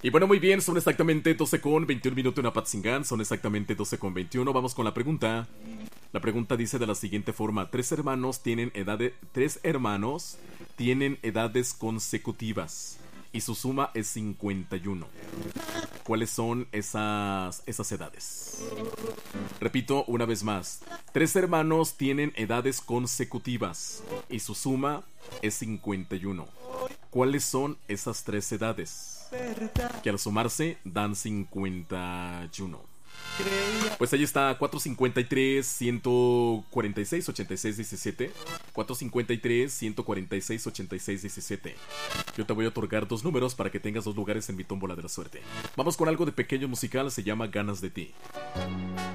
Y bueno, muy bien, son exactamente 12 con 21 minutos en Apatzingán, son exactamente 12 con 21. Vamos con la pregunta. La pregunta dice de la siguiente forma: tres hermanos tienen edades consecutivas y su suma es 51. ¿Cuáles son esas edades? Repito una vez más. Tres hermanos tienen edades consecutivas y su suma es 51. ¿Cuáles son esas tres edades? Que al sumarse dan 51. Pues ahí está, 453, 146, 86, 17. 453, 146, 86, 17. Yo te voy a otorgar dos números para que tengas dos lugares en mi tómbola de la suerte. Vamos con algo de pequeño musical, se llama Ganas de ti.